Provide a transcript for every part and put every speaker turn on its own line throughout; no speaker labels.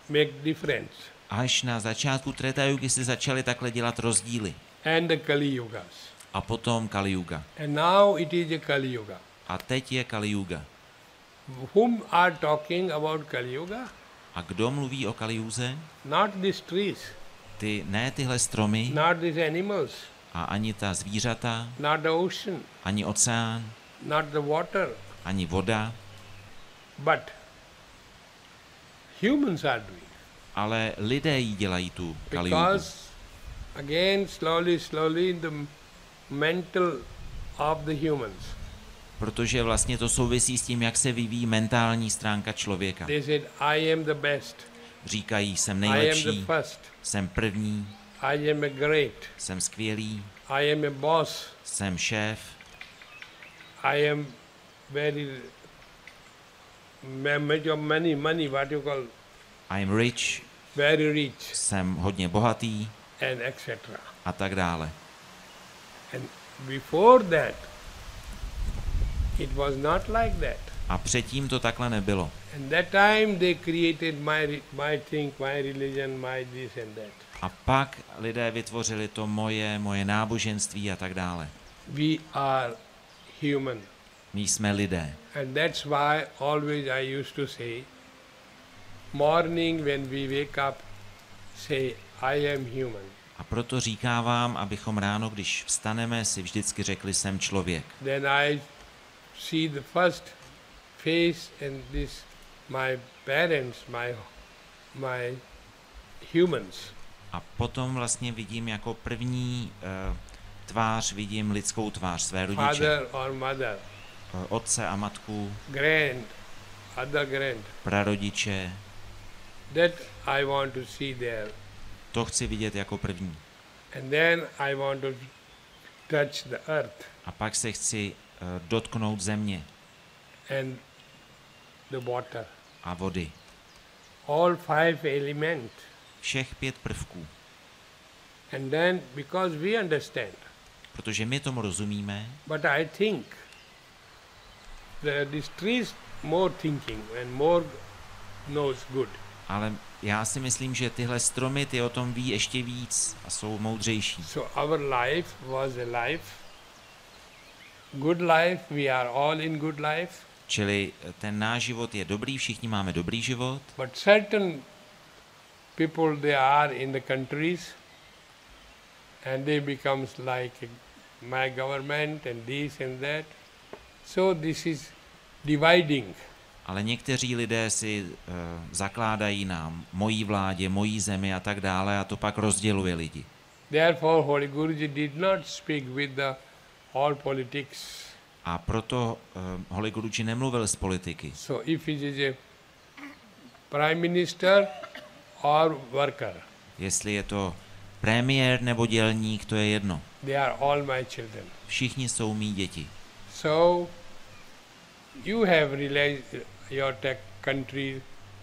make difference.
Až na začátku Treta Yugy se začaly takhle dělat rozdíly.
And the Kali Yugas.
A potom Kali Yuga.
And now it is a Kali Yuga.
A teď je Kali Yuga.
Whom are talking about Kali Yuga?
A kdo mluví o Kali Yuze?
Not these trees,
Ne tyhle stromy
not these animals,
a ani ta zvířata,
not the ocean,
ani oceán,
not the water,
ani voda,
but humans are doing.
ale lidé jí dělají tu Kali Yugu.
Because again, slowly, the mental of the humans.
Protože vlastně to souvisí s tím, jak se vyvíjí mentální stránka člověka.
They said, I am the best.
Říkají, jsem
I am the
nejlepší,
first.
jsem první,
I am a great.
jsem skvělý,
I am a boss.
jsem šéf,
I am very money, what you call,
I'm rich,
very rich,
jsem hodně bohatý
and etc.
a tak dále.
And before that, it was not like that.
A předtím to takhle nebylo.
And that time they created my thing, my religion, my this and that.
A pak lidé vytvořili to moje náboženství a tak dále.
We are human.
My jsme lidé.
And that's why always I used to say, morning when we wake up, say, I am human.
A proto říkávám, abychom ráno, když vstaneme, si vždycky řekli, jsem člověk.
Then I see the first face and this, my parents, my humans.
A potom vlastně vidím jako první tvář, vidím lidskou tvář, své rodiče.
Father or mother,
Otce a matku,
other grand.
prarodiče.
That I want to see there.
To chci vidět jako první.
And then I want to touch the earth
A pak se chci dotknout země
and the water.
a vody.
All 5 elements.
Všech 5 prvků.
And then, because we understand,
Protože my tomu rozumíme,
but I think these trees more thinking and more knows good.
ale já si myslím, že tyhle stromy, ty o tom ví ještě víc a jsou moudřejší.
So our life was a life, good life, we are all in good life,
Čili ten náš život je dobrý, všichni máme dobrý život,
but certain people, they are in the countries and they becomes like my government and this and that. So this is dividing.
ale někteří lidé si zakládají na mojí vládě, mojí zemi a tak dále a to pak rozděluje lidi.
Therefore, Holy Guruji did not speak with the all politics.
A proto Holy Guruji nemluvil z politiky.
So if it is a prime minister or worker,
Jestli je to premiér nebo dělník, to je jedno.
they are all my children.
Všichni jsou mý děti.
So you have realized your country,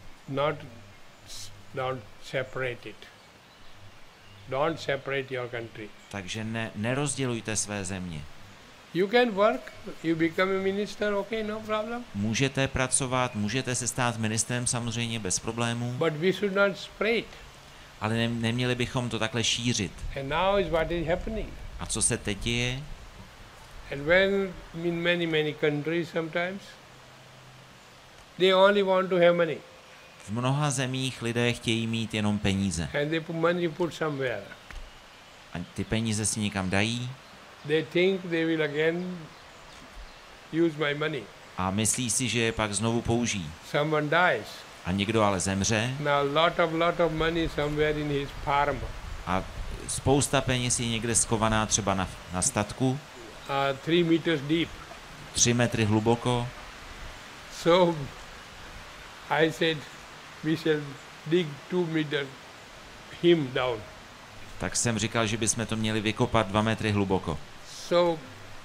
don't separate it. Don't separate your country.
Takže nerozdělujte své země.
You can work, you become a minister, okay, no problem.
Můžete pracovat, můžete se stát ministrem samozřejmě bez problémů,
But we should not spread.
ale neměli bychom to takhle šířit.
And now is what is happening.
A co se teď děje?
And when in many countries sometimes, they only want to have money.
V mnoha zemích lidé chtějí mít jenom peníze.
And they put money put somewhere.
A ty peníze si někam dají
They think they will again use my money.
a myslí si, že je pak znovu použijí.
Someone dies.
A někdo ale zemře
Now lot of money somewhere in his farm.
a spousta peněz je někde skovaná třeba na statku,
3 meters deep.
3 metry hluboko.
So I said, we shall dig 2 meters him down.
Tak jsem říkal, že bychom to měli vykopat 2 metry hluboko.
So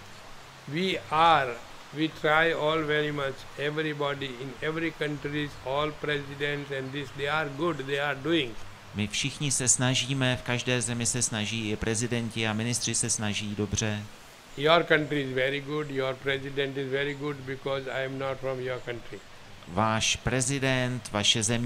we try all very much, everybody in every country, all presidents and this, they are good, they are doing.
My všichni se snažíme, v každé zemi se snaží, i prezidenti a ministři se snaží dobře.
Your country is very good, your president is very good because I am not from your country.
Váš prezident, vaše země